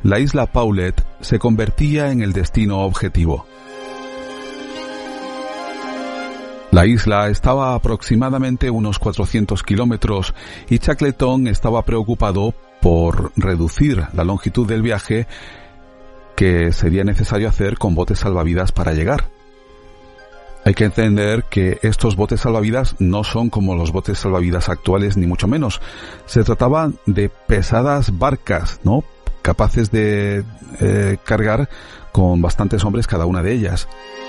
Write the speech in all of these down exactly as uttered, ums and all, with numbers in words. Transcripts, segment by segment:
la isla Paulet se convertía en el destino objetivo. La isla estaba a aproximadamente unos cuatrocientos kilómetros y Shackleton estaba preocupado por reducir la longitud del viaje que sería necesario hacer con botes salvavidas para llegar. Hay que entender que estos botes salvavidas no son como los botes salvavidas actuales, ni mucho menos. Se trataba de pesadas barcas, ¿no?, capaces de eh, cargar con bastantes hombres cada una de ellas.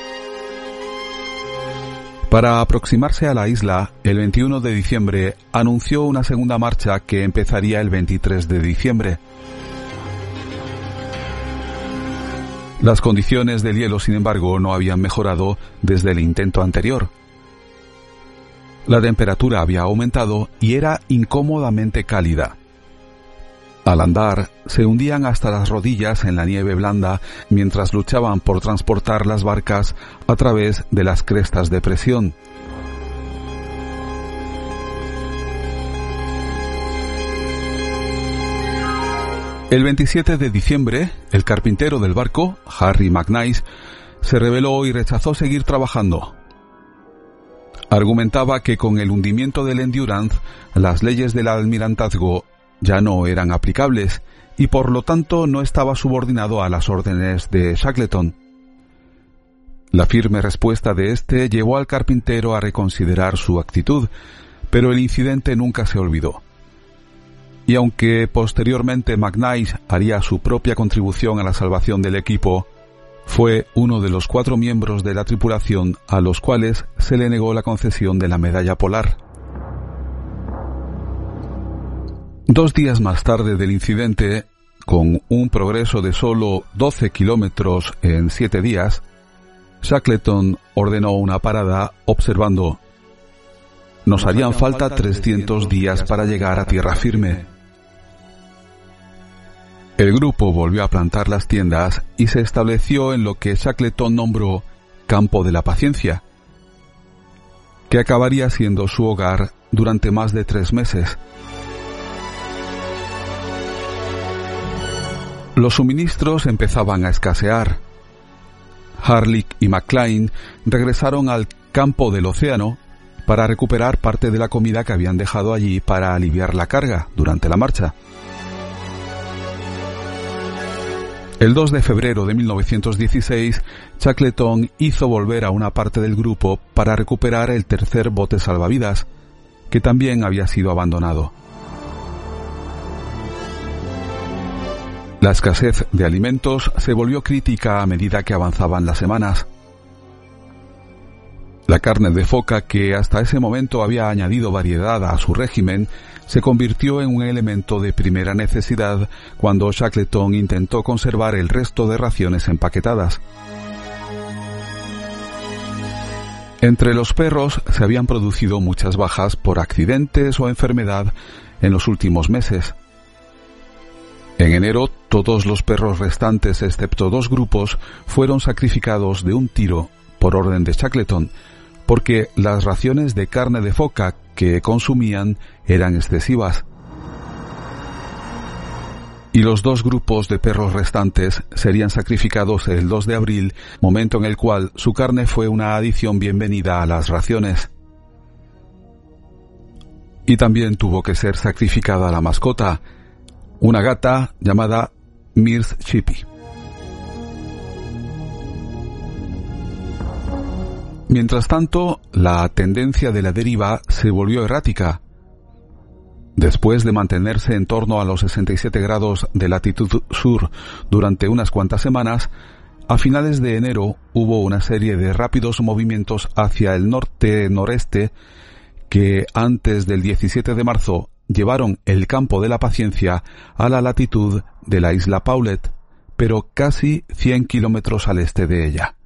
Para aproximarse a la isla, el veintiuno de diciembre anunció una segunda marcha que empezaría el veintitrés de diciembre. Las condiciones del hielo, sin embargo, no habían mejorado desde el intento anterior. La temperatura había aumentado y era incómodamente cálida. Al andar, se hundían hasta las rodillas en la nieve blanda mientras luchaban por transportar las barcas a través de las crestas de presión. El veintisiete de diciembre, el carpintero del barco, Harry McNice, se rebeló y rechazó seguir trabajando. Argumentaba que con el hundimiento del Endurance, las leyes del almirantazgo ya no eran aplicables y por lo tanto no estaba subordinado a las órdenes de Shackleton. La firme respuesta de este llevó al carpintero a reconsiderar su actitud, pero el incidente nunca se olvidó. Y aunque posteriormente McNice haría su propia contribución a la salvación del equipo, fue uno de los cuatro miembros de la tripulación a los cuales se le negó la concesión de la medalla polar. Dos días más tarde del incidente, con un progreso de solo doce kilómetros en siete días, Shackleton ordenó una parada observando: «Nos harían falta trescientos días para llegar a tierra firme». El grupo volvió a plantar las tiendas y se estableció en lo que Shackleton nombró Campo de la Paciencia, que acabaría siendo su hogar durante más de tres meses. Los suministros empezaban a escasear. Harlick y McClain regresaron al campo del océano para recuperar parte de la comida que habían dejado allí para aliviar la carga durante la marcha. El dos de febrero de mil novecientos dieciséis, Shackleton hizo volver a una parte del grupo para recuperar el tercer bote salvavidas, que también había sido abandonado. La escasez de alimentos se volvió crítica a medida que avanzaban las semanas. La carne de foca, que hasta ese momento había añadido variedad a su régimen, se convirtió en un elemento de primera necesidad cuando Shackleton intentó conservar el resto de raciones empaquetadas. Entre los perros se habían producido muchas bajas por accidentes o enfermedad en los últimos meses. En enero, todos los perros restantes, excepto dos grupos, fueron sacrificados de un tiro por orden de Shackleton, porque las raciones de carne de foca que consumían eran excesivas. Y los dos grupos de perros restantes serían sacrificados el dos de abril, momento en el cual su carne fue una adición bienvenida a las raciones. Y también tuvo que ser sacrificada la mascota, una gata llamada Mirs Chippy. Mientras tanto, la tendencia de la deriva se volvió errática. Después de mantenerse en torno a los sesenta y siete grados de latitud sur durante unas cuantas semanas, a finales de enero hubo una serie de rápidos movimientos hacia el norte-noreste que antes del diecisiete de marzo llevaron el Campo de la Paciencia a la latitud de la isla Paulet, pero casi cien kilómetros al este de ella.